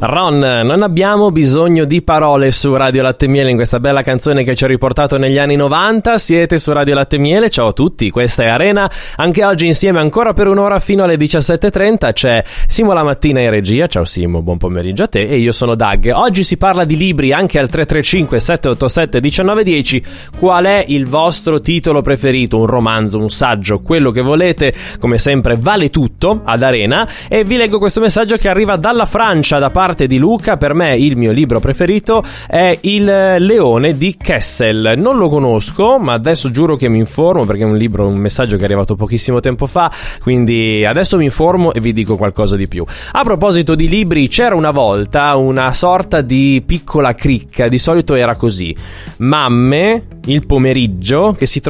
Ron, non abbiamo bisogno di parole su Radio Latte Miele in questa bella canzone che ci ha riportato negli anni 90. Siete su Radio Latte Miele, ciao a tutti, questa è Arena. Anche oggi insieme ancora per un'ora fino alle 17.30 c'è Simo la mattina in regia. Ciao Simo, buon pomeriggio a te. E io sono Doug. Oggi si parla di libri anche al 335 787 1910. Qual è il vostro titolo preferito? Un romanzo, un saggio, quello che volete. Come sempre vale tutto ad Arena. E vi leggo questo messaggio che arriva dalla Francia da parte di Luca. Per me il mio libro preferito è Il Leone di Kessel. Non lo conosco, ma adesso giuro che mi informo, perché è un messaggio che è arrivato pochissimo tempo fa, quindi adesso mi informo e vi dico qualcosa di più. A proposito di libri, c'era una volta una sorta di piccola cricca, di solito era così: mamme il pomeriggio che si